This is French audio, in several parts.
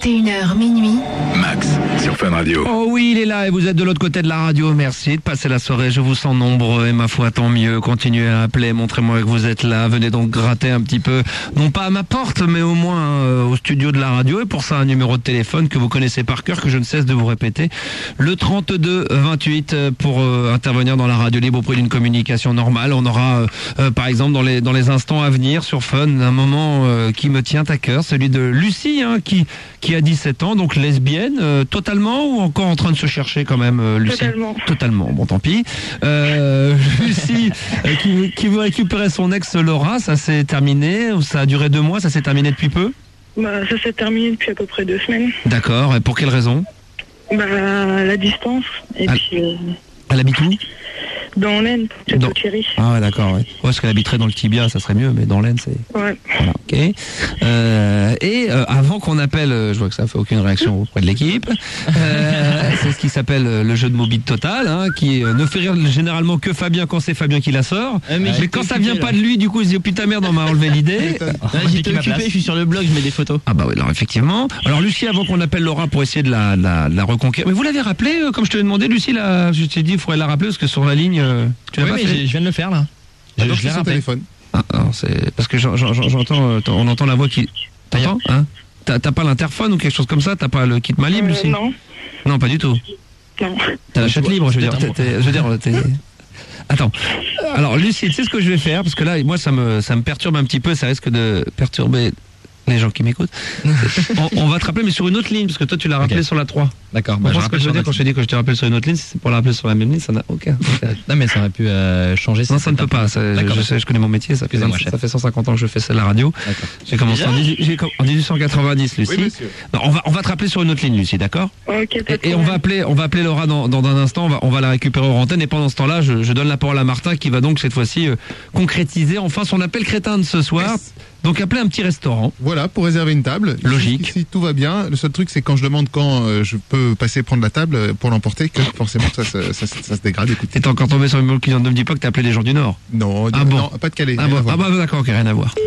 21h minuit. Max sur Fun Radio. Oh oui, il est là et vous êtes de l'autre côté de la radio. Merci de passer la soirée. Je vous sens nombreux et ma foi, tant mieux. Continuez à appeler, montrez-moi que vous êtes là. Venez donc gratter un petit peu, non pas à ma porte, mais au moins au studio de la radio. Et pour ça, un numéro de téléphone que vous connaissez par cœur, que je ne cesse de vous répéter. Le 32 28 pour intervenir dans la radio libre auprès d'une communication normale. On aura, par exemple, dans les instants à venir sur Fun, un moment qui me tient à cœur, celui de Lucie, qui a 17 ans, donc lesbienne, totalement ou encore en train de se chercher quand même, Lucie? Totalement, bon tant pis. Lucie, qui veut récupérer son ex Laura, ça s'est terminé, ça a duré 2 mois, ça s'est terminé depuis peu? Ça s'est terminé depuis à peu près 2 semaines. D'accord, et pour quelle raison? La distance, et puis... Elle habite où? Dans l'Aisne, c'est Thierry. Ah ouais, d'accord, ouais. Parce qu'elle habiterait dans le Tibia, ça serait mieux, mais dans l'Aisne, c'est... Ouais. Voilà, ok. Avant qu'on appelle, je vois que ça fait aucune réaction auprès de l'équipe, c'est ce qui s'appelle le jeu de mobile total, qui ne fait rire généralement que Fabien quand c'est Fabien qui la sort. Mais quand ça vient pas de lui, du coup, il se dit, oh putain merde, on m'a enlevé l'idée. J'étais occupé, je suis sur le blog, je mets des photos. Ah bah oui, alors effectivement. Alors Lucie, avant qu'on appelle Laura pour essayer de la reconquérir, mais vous l'avez rappelé, comme je te l'ai demandé, Lucie, là, je t'ai dit, il faudrait la rappeler parce que sur la ligne, tu l'as pas fait. Je viens de le faire là. Je l'ai rappelé. Téléphone. Ah, non, c'est parce que j'entends, on entend la voix qui. T'entends, T'as pas l'interphone ou quelque chose comme ça? T'as pas le kit main libre, Lucie? Non. Non, pas du tout. Non. T'as la chatte libre, je veux dire. Attends. Alors, Lucie, tu sais ce que je vais faire? Parce que là, moi, ça me perturbe un petit peu, ça risque de perturber les gens qui m'écoutent. on va te rappeler, mais sur une autre ligne, parce que toi, tu l'as rappelé sur la 3. D'accord. Je pense ce que je veux dire quand je te dis que je te rappelle sur une autre ligne, si c'est pour la rappeler sur la même ligne, ça n'a aucun. Non, mais ça aurait pu changer. Non, ça ne peut pas. Je connais mon métier, ça fait 150 ans que je fais ça à la radio. J'ai commencé en 1890, Lucie. Oui, non, on va te rappeler sur une autre ligne, Lucie, d'accord? Ok, et on va appeler Laura dans un instant, on va la récupérer aux antennes, et pendant ce temps-là, je donne la parole à Martin qui va donc cette fois-ci concrétiser enfin son appel crétin de ce soir. Yes. Donc appeler un petit restaurant. Voilà, pour réserver une table. Logique. Si tout va bien, le seul truc c'est quand je demande quand je peux passer prendre la table pour l'emporter, que forcément ça se dégrade. Écoute. T'es encore tombé sur une moule qui ne me dit pas que t'as appelé les gens du Nord? Non, non, pas de Calais. D'accord, ok, rien à voir.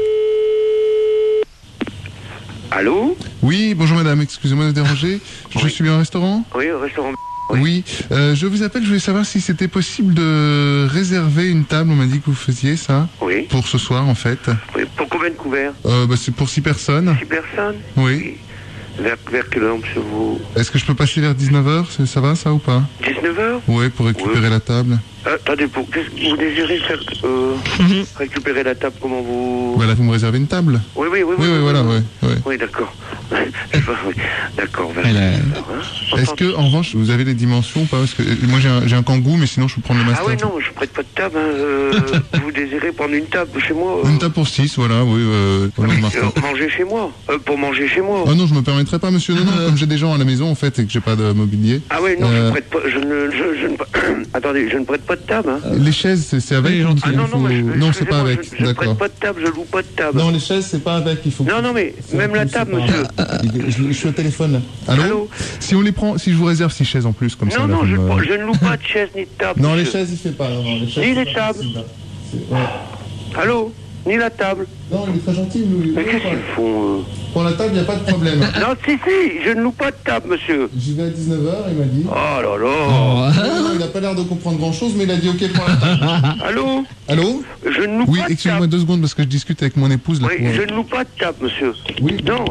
Allô? Oui, bonjour madame, excusez-moi de déranger. Je suis bien au restaurant? Oui, au restaurant. Oui, je vous appelle, je voulais savoir si c'était possible de réserver une table, on m'a dit que vous faisiez ça. Oui. Pour ce soir en fait. Oui, pour combien de couverts? C'est pour 6 personnes. 6 personnes? Oui. Vers quelle heure, monsieur, vous? Est-ce que je peux passer vers 19h, ça va ça ou pas? 19h? Oui, pour récupérer la table. Attendez, vous désirez faire récupérer la table, comment vous... Voilà, vous me réservez une table? Oui, voilà. Oui, d'accord. D'accord, vers 19h. Est-ce que, en revanche, vous avez les dimensions ou pas? Parce que moi j'ai un kangou, mais sinon je peux prendre le master. Ah oui, non, je prête pas de table. Vous désirez prendre une table chez moi? Une table pour 6, voilà, oui. Manger chez moi? Pour manger chez moi? Ah non, je me permettrai pas, monsieur. Non, comme j'ai des gens à la maison, en fait, et que j'ai pas de mobilier. Ah oui, non, je prête pas... Attendez, je ne prête pas de table. Les chaises, c'est avec? Non, c'est pas avec. Je ne prête pas de table, je loue pas de table. Non, les chaises, c'est pas avec. Il faut. Non, mais même la table, monsieur. Je suis au téléphone là. Allô? Si on les prend, si je vous réserve 6 chaises en plus, comme ça. Non, je ne loue pas de chaises ni de table. Non, les chaises, il fait pas. Ni les tables. Allô? Ni la table. Non, il est très gentil, nous. Mais qu'est-ce qu'ils font Pour la table, il n'y a pas de problème. Non, si, je ne loue pas de table, monsieur. J'y vais à 19h, il m'a dit. Oh là là. Non, il n'a pas l'air de comprendre grand-chose, mais il a dit OK pour la table. Allô? Allô? Je ne loue pas de table. Oui, excusez-moi 2 secondes parce que je discute avec mon épouse. Là, oui, je ne loue pas de table, monsieur. Oui. Non.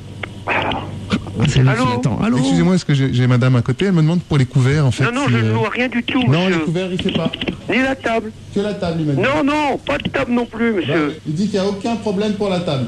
Allô? Excusez-moi, est-ce que j'ai madame à côté? Elle me demande pour les couverts, en fait. Non, je ne loue rien du tout, monsieur. Non, les couverts, il fait pas. Ni la table. Que la table, il m'a dit. Non, pas de table non plus, monsieur. Il dit qu'il n'y a aucun problème pour la table.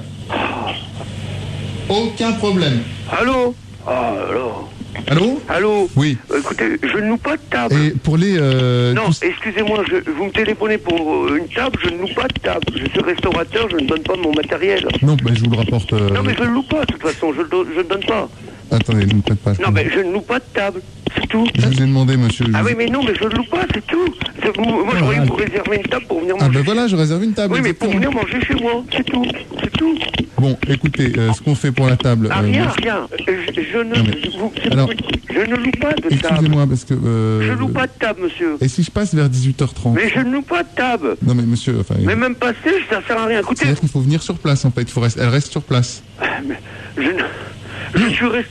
Aucun problème. Allô? Alors. Allô? Oui. Écoutez, je ne loue pas de table. Et pour les... Non, excusez-moi, vous me téléphonez pour une table, je ne loue pas de table. Je suis restaurateur, je ne donne pas mon matériel. Non, je vous le rapporte... Non, mais je ne loue pas, de toute façon, je ne donne pas. Attendez, ne me faites pas... Non, mais je ne loue pas de table, c'est tout. Je vous ai demandé, monsieur... Ah oui, mais non, mais je ne loue pas, c'est tout. Moi, je croyais que vous réservez une table pour venir manger. Ah voilà, je réserve une table. Oui, mais pour venir manger chez moi, c'est tout. Bon, écoutez, ce qu'on fait pour la table... rien. Je ne loue pas de table. Excusez-moi, parce que... Je ne loue pas de table, monsieur. Et si je passe vers 18h30? Mais je ne loue pas de table. Non, mais monsieur... Enfin, mais même passer, ça sert à rien. Écoutez... C'est-à-dire qu'il faut venir sur place, en fait. Elle reste sur place. Je suis resté...